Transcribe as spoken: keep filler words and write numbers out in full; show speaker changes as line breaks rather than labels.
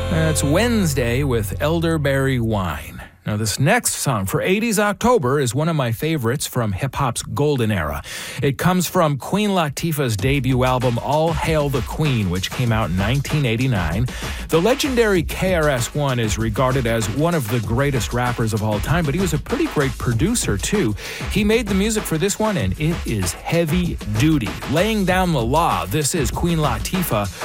It's Wednesday with Elderberry Wine. Now, this next song for eighties October is one of my favorites from hip-hop's golden era. It comes from Queen Latifah's debut album, All Hail the Queen, which came out in nineteen eighty-nine. The legendary K R S One is regarded as one of the greatest rappers of all time, but he was a pretty great producer, too. He made the music for this one, and it is heavy duty. Laying down the law, this is Queen Latifah